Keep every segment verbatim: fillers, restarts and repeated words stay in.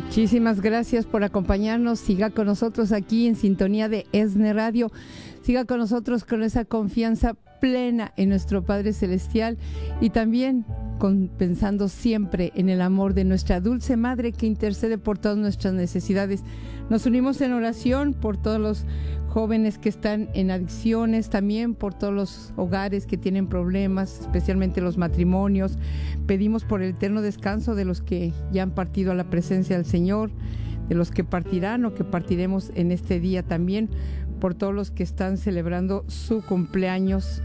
Muchísimas gracias por acompañarnos. Siga con nosotros aquí en sintonía de ESNE Radio. Siga con nosotros con esa confianza plena en nuestro Padre Celestial y también con, pensando siempre en el amor de nuestra dulce Madre que intercede por todas nuestras necesidades. Nos unimos en oración por todos los jóvenes que están en adicciones, también por todos los hogares que tienen problemas, especialmente los matrimonios. Pedimos por el eterno descanso de los que ya han partido a la presencia del Señor, de los que partirán o que partiremos en este día también, por todos los que están celebrando su cumpleaños,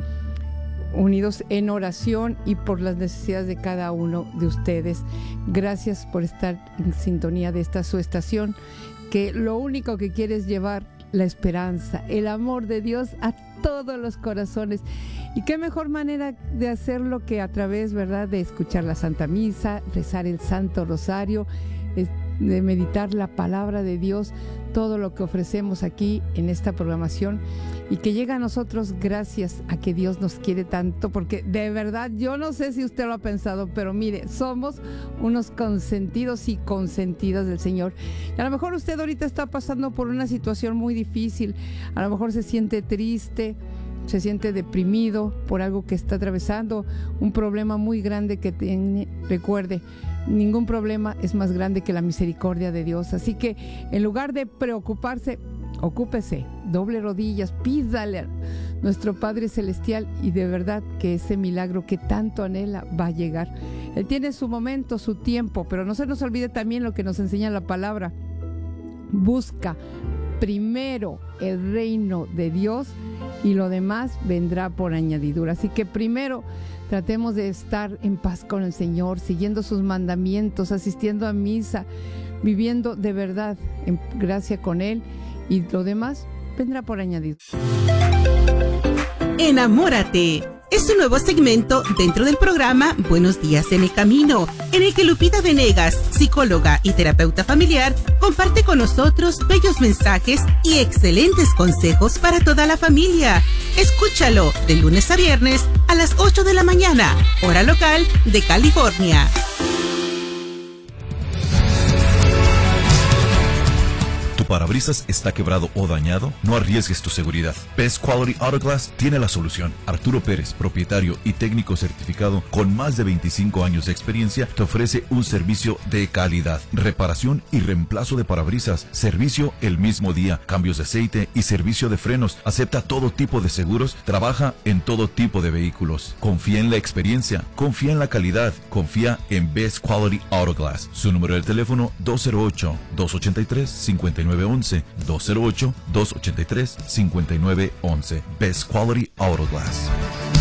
unidos en oración y por las necesidades de cada uno de ustedes. Gracias por estar en sintonía de esta su estación, que lo único que quiere es llevar la esperanza, el amor de Dios a todos los corazones. Y qué mejor manera de hacerlo que a través, ¿verdad?, de escuchar la Santa Misa, rezar el Santo Rosario, de meditar la palabra de Dios, todo lo que ofrecemos aquí en esta programación y que llega a nosotros gracias a que Dios nos quiere tanto, porque de verdad yo no sé si usted lo ha pensado, pero mire, somos unos consentidos y consentidas del Señor. Y a lo mejor usted ahorita está pasando por una situación muy difícil, a lo mejor se siente triste, se siente deprimido por algo que está atravesando, un problema muy grande que tiene. Recuerde, ningún problema es más grande que la misericordia de Dios. Así que en lugar de preocuparse, ocúpese, doble rodillas, pídale a nuestro Padre Celestial y de verdad que ese milagro que tanto anhela va a llegar. Él tiene su momento, su tiempo, pero no se nos olvide también lo que nos enseña la palabra. Busca primero el reino de Dios y lo demás vendrá por añadidura. Así que primero tratemos de estar en paz con el Señor, siguiendo sus mandamientos, asistiendo a misa, viviendo de verdad en gracia con Él y lo demás vendrá por añadidura. Enamórate. Es un nuevo segmento dentro del programa Buenos Días en el Camino, en el que Lupita Venegas, psicóloga y terapeuta familiar, comparte con nosotros bellos mensajes y excelentes consejos para toda la familia. Escúchalo de lunes a viernes a las ocho de la mañana, hora local de California. ¿Tu parabrisas está quebrado o dañado? No arriesgues tu seguridad. Best Quality Auto Glass tiene la solución. Arturo Pérez, propietario y técnico certificado con más de veinticinco años de experiencia, te ofrece un servicio de calidad. Reparación y reemplazo de parabrisas. Servicio el mismo día. Cambios de aceite y servicio de frenos. Acepta todo tipo de seguros. Trabaja en todo tipo de vehículos. Confía en la experiencia. Confía en la calidad. Confía en Best Quality Auto Glass. Su número de teléfono dos cero ocho, dos ocho tres, cinco nueve once, dos cero ocho, dos ocho tres, cinco nueve once. Best Quality Auto Glass.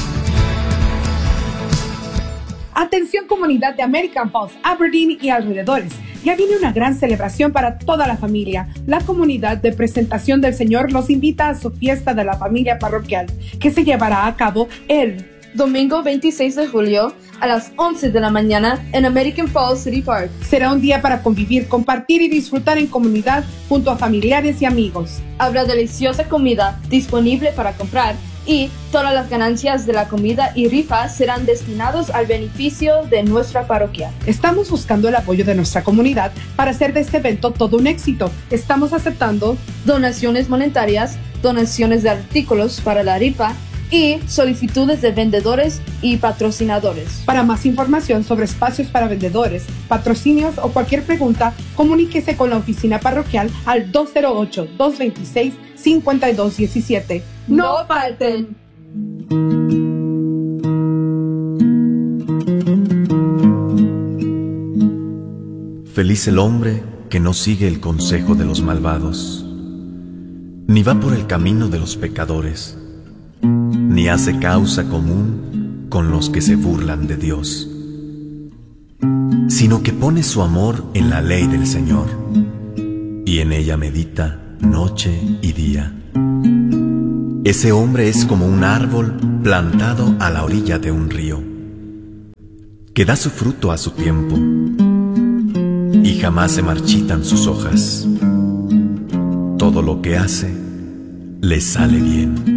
Atención comunidad de American Falls, Aberdeen y alrededores. Ya viene una gran celebración para toda la familia. La comunidad de Presentación del Señor los invita a su fiesta de la familia parroquial, que se llevará a cabo el domingo veintiséis de julio a las once de la mañana en American Falls City Park. Será un día para convivir, compartir y disfrutar en comunidad junto a familiares y amigos. Habrá deliciosa comida disponible para comprar y todas las ganancias de la comida y rifas serán destinados al beneficio de nuestra parroquia. Estamos buscando el apoyo de nuestra comunidad para hacer de este evento todo un éxito. Estamos aceptando donaciones monetarias, donaciones de artículos para la rifa y solicitudes de vendedores y patrocinadores. Para más información sobre espacios para vendedores, patrocinios o cualquier pregunta, comuníquese con la oficina parroquial al dos cero ocho, dos dos seis, cinco dos uno siete. ¡No falten! Feliz el hombre que no sigue el consejo de los malvados, ni va por el camino de los pecadores, ni hace causa común con los que se burlan de Dios, sino que pone su amor en la ley del Señor, y en ella medita noche y día. Ese hombre es como un árbol plantado a la orilla de un río, que da su fruto a su tiempo, y jamás se marchitan sus hojas. Todo lo que hace le sale bien.